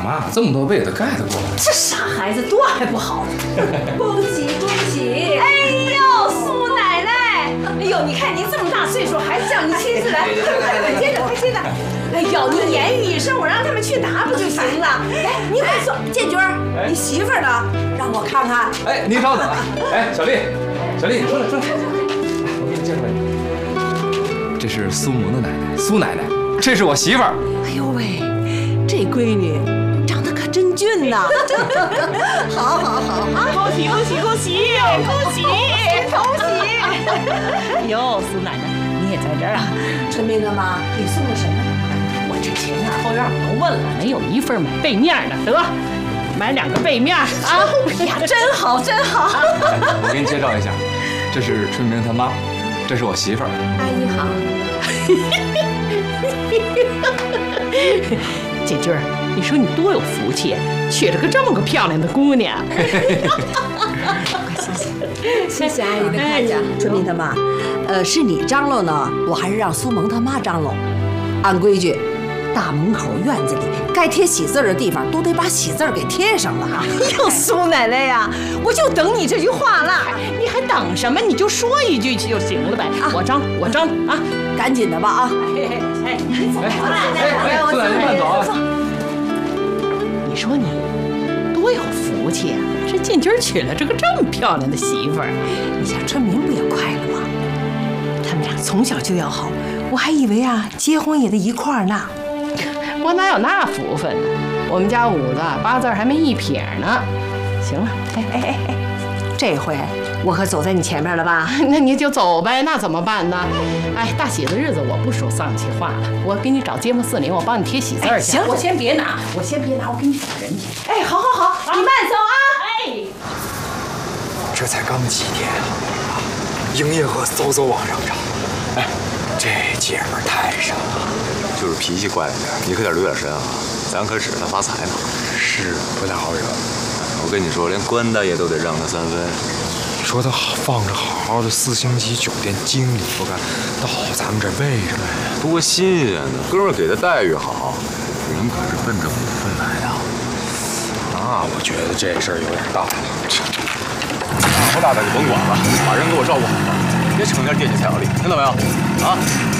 妈，这么多被子盖得过来。 这傻孩子多还不好？恭喜恭喜！哎呦，苏奶奶，哎呦，你看您这么大岁数，还是叫你亲自来，快接着，快接着。哎呦，你言语一声，我让他们去拿不就行了？哎，你快说，建军，你媳妇儿呢？让我看看。 哎，您稍等啊！哎，小丽，小丽，你出来，出来。我给你介绍一下，这是苏萌的奶奶，苏奶奶，这是我媳妇儿。 哎呦喂，这闺女长得可真俊呐！好好好啊！ 恭喜恭喜恭喜恭喜恭喜！哎呦，苏奶奶，你也在这儿啊？ 春明他妈，你送了什么？ 我这前院后院我都问了，没有一份买背面的，得买2个背面啊！ 哎呀，真好真好！ 我给你介绍一下，这是春明他妈，这是我媳妇儿。 阿姨好。 建军儿，你说你多有福气，娶了个这么个漂亮的姑娘。 谢谢阿姨的夸奖。春明他妈，是你张罗呢，我还是让苏萌他妈张罗？按规矩，大门口院子里该贴喜字的地方都得把喜字给贴上了哈。 哟，苏奶奶呀，我就等你这句话了。你还等什么？你就说一句就行了呗。我张啊， 赶紧的吧啊！ 哎，苏奶奶慢走啊！ 你说你多有福气啊！这建军娶了这个这么漂亮的媳妇儿， 你家春明不也快了吗？他们俩从小就要好，我还以为啊，结婚也得一块儿呢。 我哪有那福分呢？我们家五子8字还没一撇呢。行了，哎， 这回我可走在你前面了吧？ 那你就走呗，那怎么办呢？哎，大喜的日子我不说丧气话了，我给你找街坊四邻，我帮你贴喜字去。 行， 我先别拿，我给你找人去。 哎，好，你慢走啊！ 哎， 这才刚几天啊，营业额嗖往上涨。哎，这姐们儿太傻了， 就是脾气怪了点，你可得留点神啊，咱可指着他发财呢。 是不太好惹。 我跟你说，连关大爷都得让他3分。 说他放着好好的4星级酒店经理不干，到咱们这为什么呀？ 多新鲜呢！哥们儿给的待遇好，人可是奔着5分来的。 那我觉得这事儿有点大了。 大不大的就甭管了，把人给我照顾好了，别成天惦记蔡小丽，听到没有？啊！